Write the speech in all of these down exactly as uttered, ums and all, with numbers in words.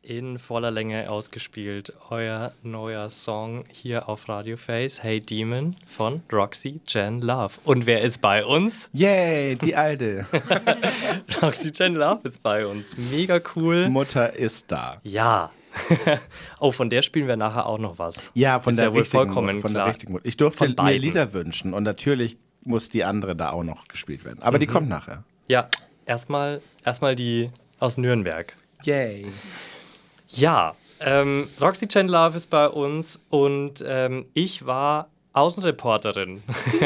in voller Länge ausgespielt. Euer neuer Song hier auf Radio Face, Hey Demon von Roxy Jen Love. Und wer ist bei uns? Yay, die Alte. Roxy Jen Love ist bei uns. Mega cool. Mutter ist da. Ja. Oh, von der spielen wir nachher auch noch was. Ja, von ist der ja wohl richtigen vollkommen von klar. der richtigen Mutter. Ich durfte Von mir beiden. Lieder wünschen und natürlich muss die andere da auch noch gespielt werden. Aber Mhm. die kommt nachher. Ja, erstmal erstmal die aus Nürnberg. Yay. Ja, ähm, Roxy Jen Love ist bei uns und ähm, ich war Außenreporterin.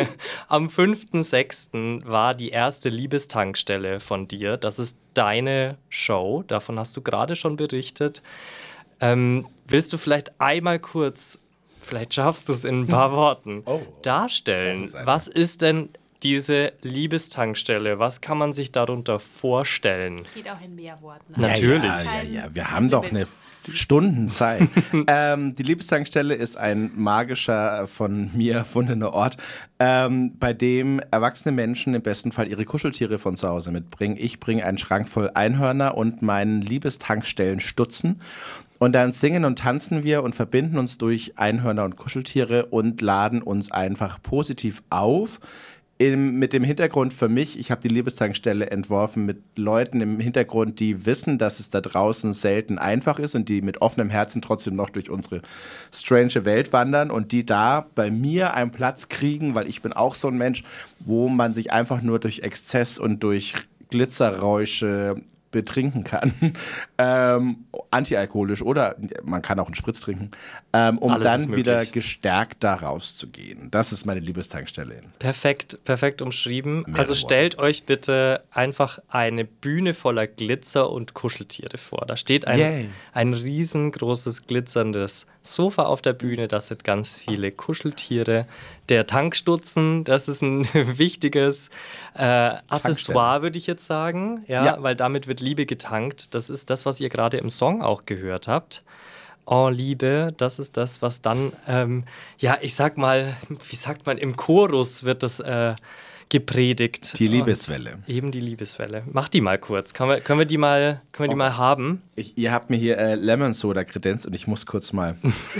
Am fünften sechsten war die erste Liebestankstelle von dir. Das ist deine Show, davon hast du gerade schon berichtet. Ähm, willst du vielleicht einmal kurz, vielleicht schaffst du es in ein paar Worten, Oh, darstellen, das ist eine- was ist denn diese Liebestankstelle? Was kann man sich darunter vorstellen? Geht auch in mehr Worten. Natürlich. Ja, ja, ja, ja. Wir haben doch eine Stundenzeit. ähm, die Liebestankstelle ist ein magischer, von mir erfundener Ort, ähm, bei dem erwachsene Menschen im besten Fall ihre Kuscheltiere von zu Hause mitbringen. Ich bringe einen Schrank voll Einhörner und meinen Liebestankstellen-Stutzen. Und dann singen und tanzen wir und verbinden uns durch Einhörner und Kuscheltiere und laden uns einfach positiv auf. Im, mit dem Hintergrund für mich, ich habe die Liebestankstelle entworfen mit Leuten im Hintergrund, die wissen, dass es da draußen selten einfach ist und die mit offenem Herzen trotzdem noch durch unsere strange Welt wandern und die da bei mir einen Platz kriegen, weil ich bin auch so ein Mensch, wo man sich einfach nur durch Exzess und durch Glitzerräusche betrinken kann, ähm, antialkoholisch oder man kann auch einen Spritz trinken, ähm, um Alles ist dann möglich. wieder gestärkt da rauszugehen. Das ist meine Liebestankstelle. Perfekt, perfekt umschrieben. Mehrere Also Worte. stellt euch bitte einfach eine Bühne voller Glitzer und Kuscheltiere vor. Da steht ein, Yay. ein riesengroßes glitzerndes Sofa auf der Bühne. Da sind ganz viele Kuscheltiere. Der Tankstutzen, das ist ein wichtiges äh, Accessoire, würde ich jetzt sagen. Ja, Ja. weil damit wird Liebe getankt. Das ist das, was ihr gerade im Song auch gehört habt. Oh, Liebe, das ist das, was dann, ähm, ja, ich sag mal, wie sagt man, im Chorus wird das äh, gepredigt. Die Liebeswelle. Und eben die Liebeswelle. Mach die mal kurz. Können wir, können wir die mal, können wir die mal haben? Ich, ihr habt mir hier äh, Lemon Soda kredenzt und ich muss kurz mal.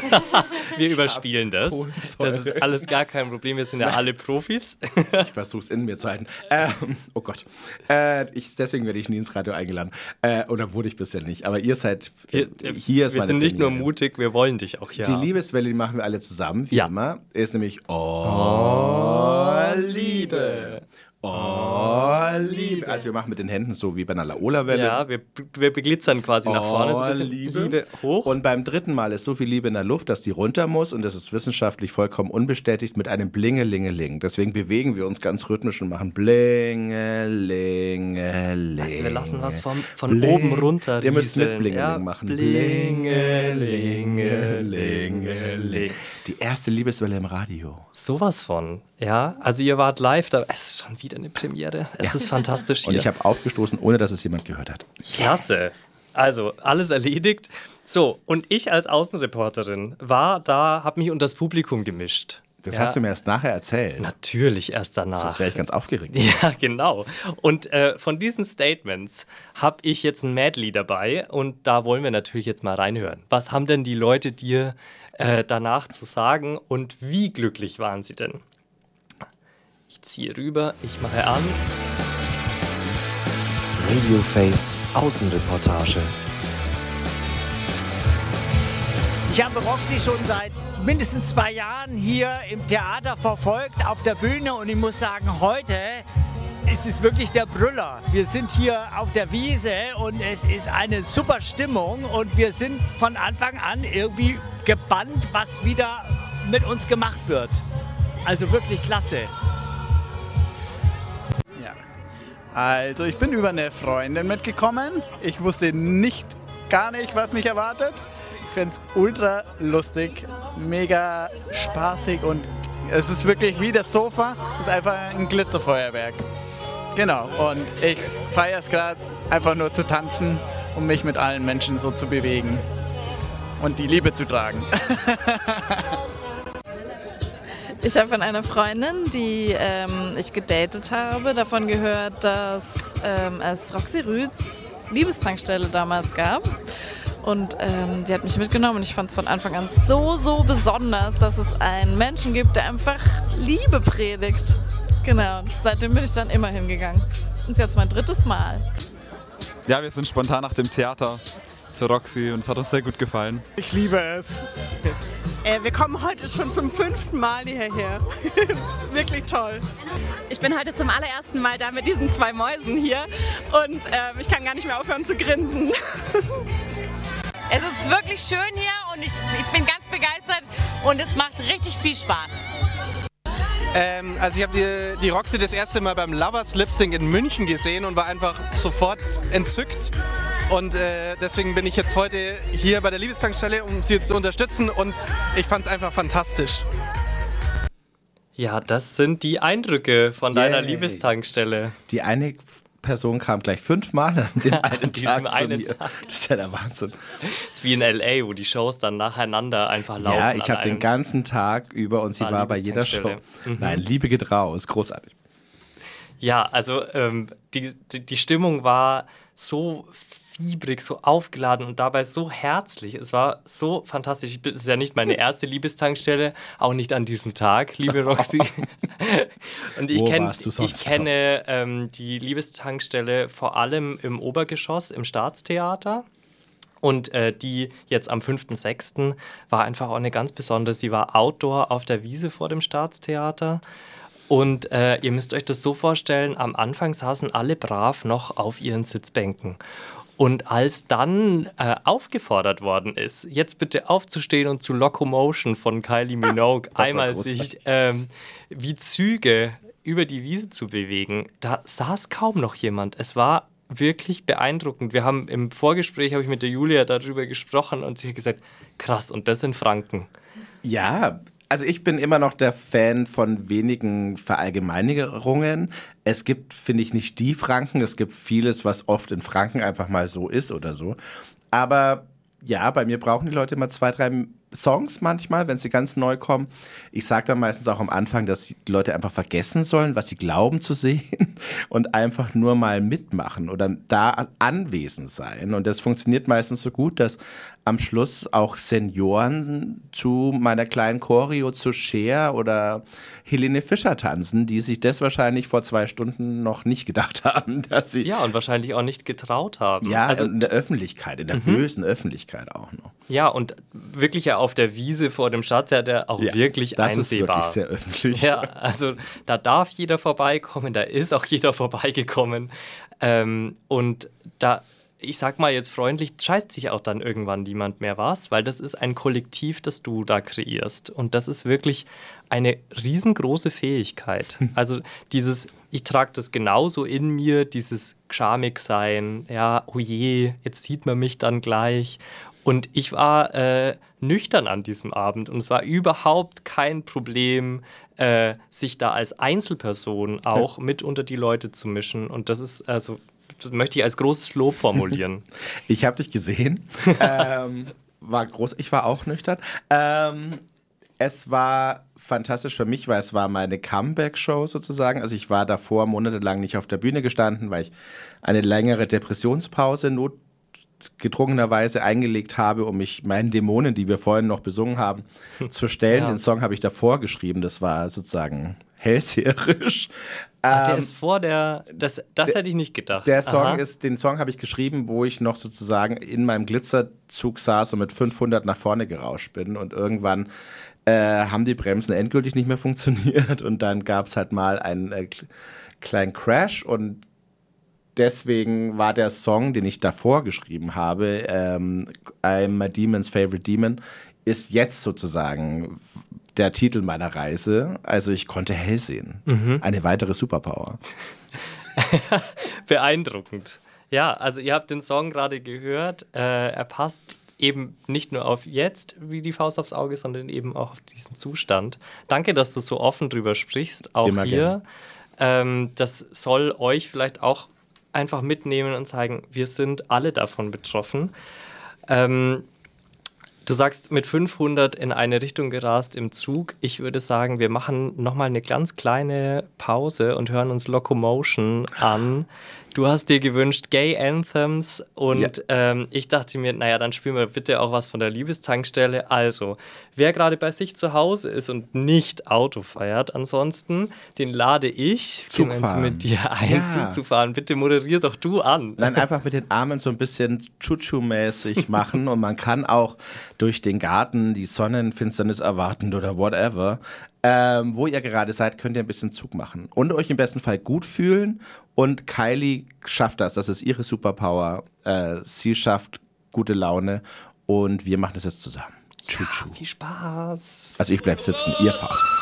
Wir überspielen das. Kohlensäure. Das ist alles gar kein Problem. Wir sind ja alle Profis. Ich versuche es in mir zu halten. Ähm, oh Gott. Äh, ich, deswegen werde ich nie ins Radio eingeladen. Äh, oder wurde ich bisher nicht. Aber ihr seid. Wir, hier ist wir meine sind nicht nur Premiere. mutig, wir wollen dich auch hier Die haben. Liebeswelle, die machen wir alle zusammen, wie Ja. immer. Ist nämlich Oh, Liebe. Oh, Liebe. Also wir machen mit den Händen so wie bei einer Laola-Welle. Ja, wir, wir beglitzern quasi nach vorne. So ein bisschen Liebe. Liebe hoch. Und beim dritten Mal ist so viel Liebe in der Luft, dass die runter muss. Und das ist wissenschaftlich vollkommen unbestätigt mit einem Blingelingeling. Deswegen bewegen wir uns ganz rhythmisch und machen Blingelingeling. Also wir lassen was vom, von Bling. oben runter Ihr müsst mit rieseln. Blingeling Ja, machen. Blingelingeling. Die erste Liebeswelle im Radio. Sowas von. Ja, also ihr wart live, da, es ist schon wieder eine Premiere. Es ist fantastisch hier. Und ich habe aufgestoßen, ohne dass es jemand gehört hat. Klasse. Also, alles erledigt. So, und ich als Außenreporterin war da, habe mich unter das Publikum gemischt. Das Ja, hast du mir erst nachher erzählt. Natürlich erst danach. Das wäre ich ganz aufgeregt. Ja, genau. Und äh, von diesen Statements habe ich jetzt ein Medley dabei und da wollen wir natürlich jetzt mal reinhören. Was haben denn die Leute dir äh, danach zu sagen und wie glücklich waren sie denn? Ich ziehe rüber, ich mache an. Radio Face Außenreportage. Ich habe Roxy schon seit mindestens zwei Jahren hier im Theater verfolgt, auf der Bühne, und ich muss sagen, heute ist es wirklich der Brüller. Wir sind hier auf der Wiese und es ist eine super Stimmung und wir sind von Anfang an irgendwie gebannt, was wieder mit uns gemacht wird. Also wirklich klasse. Ja. Also ich bin über eine Freundin mitgekommen. Ich wusste nicht, gar nicht, was mich erwartet. Ich finde es ultra lustig, mega spaßig und es ist wirklich wie das Sofa, es ist einfach ein Glitzerfeuerwerk. Genau, und ich feiere es gerade, einfach nur zu tanzen und mich mit allen Menschen so zu bewegen und die Liebe zu tragen. Ich habe von einer Freundin, die ähm, ich gedatet habe, davon gehört, dass ähm, es Roxy Rüths Liebestankstelle damals gab. Und ähm, die hat mich mitgenommen und ich fand es von Anfang an so, so besonders, dass es einen Menschen gibt, der einfach Liebe predigt. Genau, seitdem bin ich dann immer hingegangen. Und es ist jetzt mein drittes Mal. Ja, wir sind spontan nach dem Theater zur Roxy und es hat uns sehr gut gefallen. Ich liebe es. Äh, wir kommen heute schon zum fünften Mal hierher. Das ist wirklich toll. Ich bin heute zum allerersten Mal da mit diesen zwei Mäusen hier und äh, ich kann gar nicht mehr aufhören zu grinsen. Es ist wirklich schön hier und ich, ich bin ganz begeistert und es macht richtig viel Spaß. Ähm, also ich habe die, die Roxy das erste Mal beim Lovers Lip Sync in München gesehen und war einfach sofort entzückt. Und äh, deswegen bin ich jetzt heute hier bei der Liebestankstelle, um sie zu unterstützen und ich fand es einfach fantastisch. Ja, das sind die Eindrücke von Yay. deiner Liebestankstelle. Die eine Person kam gleich fünfmal an dem einen diesem Tag zu einen mir. Tag. Das ist ja der Wahnsinn. Das ist wie in L A, wo die Shows dann nacheinander einfach laufen. Ja, ich an habe den einem- ganzen Tag über und sie War war bei jeder Show. Liebestankstelle. Mhm. Nein, Liebe geht raus, großartig. Ja, also ähm, die, die, die Stimmung war so fiebrig, so aufgeladen und dabei so herzlich. Es war so fantastisch. Ich bin- Es ist ja nicht meine erste Liebestankstelle, auch nicht an diesem Tag, liebe Roxy. Und ich, Wo kenn, warst du ich sonst kenne ähm, die Liebestankstelle vor allem im Obergeschoss, im Staatstheater. Und äh, die jetzt am fünften sechsten war einfach auch eine ganz besondere. Sie war outdoor auf der Wiese vor dem Staatstheater. Und äh, ihr müsst euch das so vorstellen, am Anfang saßen alle brav noch auf ihren Sitzbänken. Und als dann äh, aufgefordert worden ist, jetzt bitte aufzustehen und zu Locomotion von Kylie Minogue war einmal großartig. sich ähm, wie Züge über die Wiese zu bewegen, da saß kaum noch jemand. Es war wirklich beeindruckend. Wir haben im Vorgespräch, habe ich mit der Julia darüber gesprochen und sie hat gesagt, krass, und das in Franken. Ja, also ich bin immer noch der Fan von wenigen Verallgemeinerungen. Es gibt, finde ich, nicht die Franken. Es gibt vieles, was oft in Franken einfach mal so ist oder so. Aber ja, bei mir brauchen die Leute immer zwei, drei Songs manchmal, wenn sie ganz neu kommen. Ich sage dann meistens auch am Anfang, dass die Leute einfach vergessen sollen, was sie glauben zu sehen und einfach nur mal mitmachen oder da anwesend sein. Und das funktioniert meistens so gut, dass am Schluss auch Senioren zu meiner kleinen Choreo zu Cher oder Helene Fischer tanzen, die sich das wahrscheinlich vor zwei Stunden noch nicht gedacht haben, dass sie... Ja, und wahrscheinlich auch nicht getraut haben. Ja, also, in der Öffentlichkeit, in der bösen Öffentlichkeit auch noch. ja, und wirklich ja auf der Wiese vor dem Staatstheater auch Ja, wirklich das ist einsehbar. wirklich sehr öffentlich. Ja, also da darf jeder vorbeikommen, da ist auch jeder vorbeigekommen. Ähm, und da, ich sag mal jetzt freundlich, scheißt sich auch dann irgendwann niemand mehr was, weil das ist ein Kollektiv, das du da kreierst. Und das ist wirklich eine riesengroße Fähigkeit. Also dieses, ich trage das genauso in mir, dieses geschamig sein, ja, oh je, jetzt sieht man mich dann gleich. Und ich war äh, nüchtern an diesem Abend und es war überhaupt kein Problem, äh, sich da als Einzelperson auch mit unter die Leute zu mischen. Und das ist, also, das möchte ich als großes Lob formulieren. Ich habe dich gesehen. ähm, war groß. Ich war auch nüchtern. Ähm, es war fantastisch für mich, weil es war meine Comeback-Show sozusagen. Also ich war davor monatelang nicht auf der Bühne gestanden, weil ich eine längere Depressionspause notgedrungenerweise eingelegt habe, um mich meinen Dämonen, die wir vorhin noch besungen haben, zu stellen. Ja. Den Song habe ich davor geschrieben. Das war sozusagen hellseherisch. Ach, der Ähm, ist vor der, das, das hätte ich nicht gedacht. Der Song Aha. ist, den Song habe ich geschrieben, wo ich noch sozusagen in meinem Glitzerzug saß und mit fünfhundert nach vorne gerauscht bin und irgendwann äh, haben die Bremsen endgültig nicht mehr funktioniert und dann gab es halt mal einen äh, kleinen Crash und deswegen war der Song, den ich davor geschrieben habe, ähm, I'm my demon's favorite demon, ist jetzt sozusagen der Titel meiner Reise. Also ich konnte hell sehen. Mhm. Eine weitere Superpower. Beeindruckend. Ja, also ihr habt den Song gerade gehört. Äh, er passt eben nicht nur auf jetzt wie die Faust aufs Auge, sondern eben auch auf diesen Zustand. Danke, dass du so offen drüber sprichst, auch Immer hier. Ähm, das soll euch vielleicht auch einfach mitnehmen und zeigen, wir sind alle davon betroffen. Ähm, Du sagst, mit fünfhundert in eine Richtung gerast im Zug. Ich würde sagen, wir machen nochmal eine ganz kleine Pause und hören uns Locomotion an. Du hast dir gewünscht Gay Anthems und Ja. ähm, ich dachte mir, naja, dann spielen wir bitte auch was von der Liebestankstelle. Also, wer gerade bei sich zu Hause ist und nicht Auto feiert, ansonsten, den lade ich, Zug gemeinsam fahren. mit dir ein, Ja. Zug zu fahren. Bitte moderier doch du an. Nein, einfach mit den Armen so ein bisschen Chuchu-mäßig machen und man kann auch durch den Garten die Sonnenfinsternis erwarten oder whatever. Ähm, wo ihr gerade seid, könnt ihr ein bisschen Zug machen und euch im besten Fall gut fühlen. Und Kylie schafft das, das ist ihre Superpower. Äh, sie schafft gute Laune und wir machen das jetzt zusammen. Chuchu. Viel Spaß. Also ich bleib sitzen, ihr fahrt.